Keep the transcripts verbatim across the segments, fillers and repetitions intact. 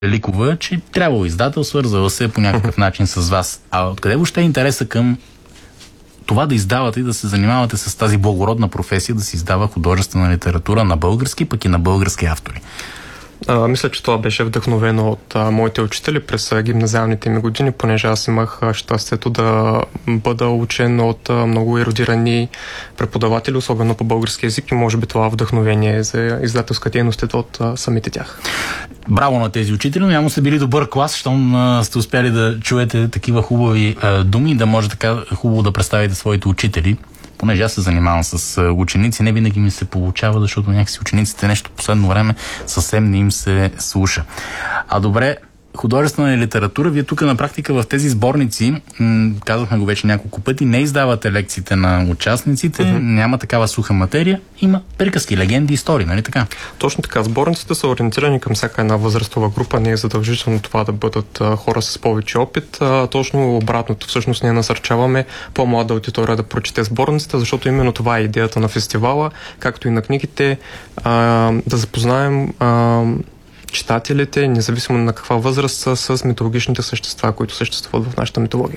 Великова, че трябвало издател, свързала се по някакъв начин с вас. А откъде въобще е интереса към това да издавате и да се занимавате с тази благородна професия, да се издава художествена литература на български, пък и на български автори? А, мисля, че това беше вдъхновено от а, моите учители през а, гимназиалните ми години, понеже аз имах а, щастието да бъда учен от а, много ерудирани преподаватели, особено по български език, и може би това вдъхновение за издателска дейност е от а, самите тях. Браво на тези учители, но явно сте били добър клас, щом а, сте успяли да чуете такива хубави а, думи и да може така хубаво да представите своите учители. Понеже аз се занимавам с ученици, не винаги ми се получава, защото някакси учениците нещо последно време съвсем не им се слуша. А добре, художествена литература, вие тук на практика в тези сборници, м- казахме го вече няколко пъти, не издавате лекциите на участниците, mm-hmm. няма такава суха материя, има приказки, легенди, истории, нали така? Точно така. Сборниците са ориентирани към всяка една възрастова група, не е задължително това да бъдат а, хора с повече опит. А, точно обратното, всъщност ние насърчаваме по-млада аудитория да прочете сборниците, защото именно това е идеята на фестивала, както и на книгите, а, да запознаем а, читателите, независимо на каква възраст, са с митологичните същества, които съществуват в нашата митология.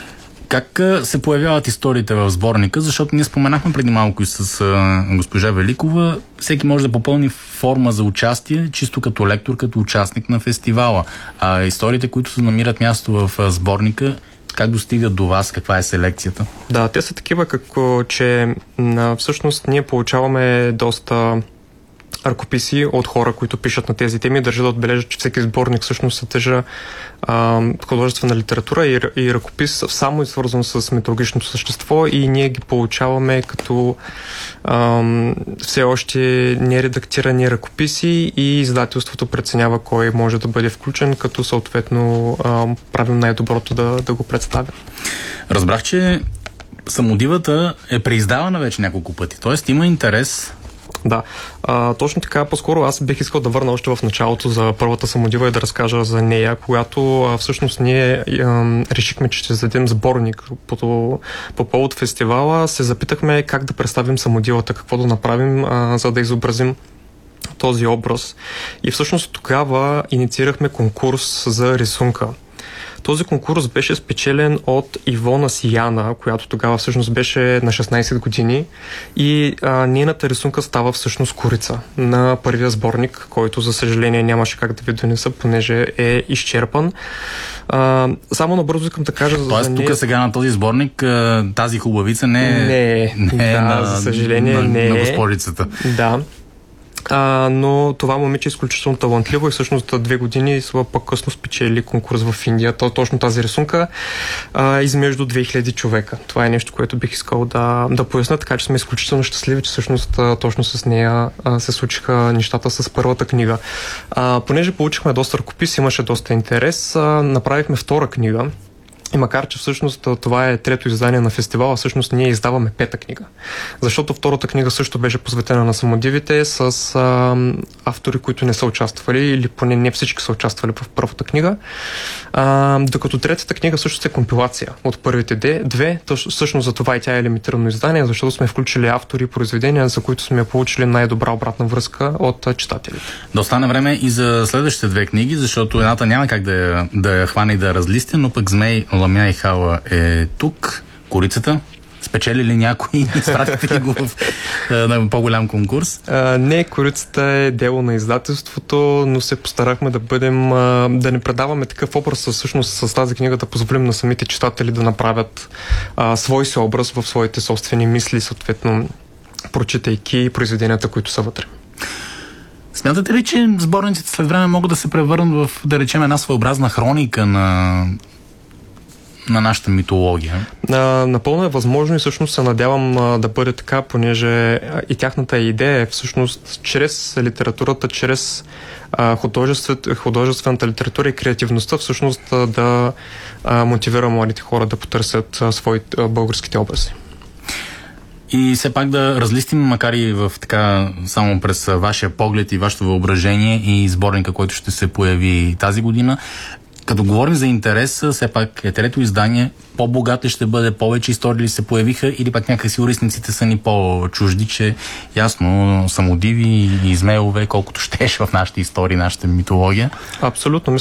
Как се появяват историите в сборника? Защото ние споменахме преди малко и с а, госпожа Великова, всеки може да попълни форма за участие, чисто като лектор, като участник на фестивала. А историите, които се намират място в а, сборника, как достигат до вас? Каква е селекцията? Да, те са такива, како, че а, всъщност ние получаваме доста ръкописи от хора, които пишат на тези теми. Държа да отбележа, че всеки сборник всъщност съдържа а, художествена литература и, и ръкопис само и свързан с митологичното същество, и ние ги получаваме като а, все още нередактирани ръкописи, и издателството преценява кой може да бъде включен, като съответно а, правим най-доброто да, да го представя. Разбрах, че Самодивата е преиздавана вече няколко пъти, т.е. има интерес. Да, а, точно така. По-скоро аз бих искал да върна още в началото за първата Самодива и да разкажа за нея, когато а, всъщност ние а, решихме, че ще зададем сборник по, по повод фестивала. Се запитахме как да представим Самодивата, какво да направим, а, за да изобразим този образ. И всъщност тогава инициирахме конкурс за рисунка. Този конкурс беше спечелен от Ивона Сияна, която тогава всъщност беше на шестнайсет години, и а, нейната рисунка става всъщност корица на първия сборник, който за съжаление нямаше как да ви донеса, понеже е изчерпан. А, само набързо искам да кажа... Тоест за тук нея... сега на този сборник тази хубавица не е... Не, не е да, на, за съжаление на, не е. На госпожицата. Да. А, но това момиче е изключително талантливо и всъщност две години по-късно спечели конкурс в Индия. То, точно тази рисунка а, измежду две хиляди човека. Това е нещо, което бих искал да, да поясня, така че сме изключително щастливи, че всъщност а, точно с нея а, се случиха нещата с първата книга. А, понеже получихме доста ръкопис, имаше доста интерес, а, направихме втора книга. И макар, че всъщност това е трето издание на фестивала, всъщност ние издаваме пета книга. Защото втората книга също беше посветена на самодивите с а, автори, които не са участвали, или поне не всички са участвали в първата книга. А, докато третата книга всъщност е компилация от първите две. То, всъщност за това и тя е лимитирано издание, защото сме включили автори и произведения, за които сме получили най-добра обратна връзка от читателите. Да остане време и за следващите две книги, защото едната няма как да я, да я хване и да я разлисти, но пък Змей, Ламя и Хала е тук. Корицата. Спечели ли някой? Изпратите ли го в на по-голям конкурс? А, не, Корицата е дело на издателството, но се постарахме да бъдем, а, да не предаваме такъв образ, всъщност с тази книга да позволим на самите читатели да направят а, свой си образ в своите собствени мисли, съответно прочитайки произведенията, които са вътре. Смятате ли, че сборниците след време могат да се превърнат в, да речем, една своеобразна хроника на на нашата митология? А, напълно е възможно и всъщност се надявам а, да бъде така, понеже а, и тяхната идея е всъщност чрез литературата, чрез а, художествената литература и креативността всъщност а, да а, мотивира младите хора да потърсят а, своите а, българските образи. И все пак да разлистим, макар и в така, само през вашия поглед и вашето въображение и сборника, който ще се появи тази година, Като говорим за интерес, все пак е трето издание, по-богато ще бъде, повече истории ли се появиха или пак някакси урисниците са ни по-чужди, че ясно, самодиви и измейлове, колкото щеш в нашите истории, нашата митология. Абсолютно.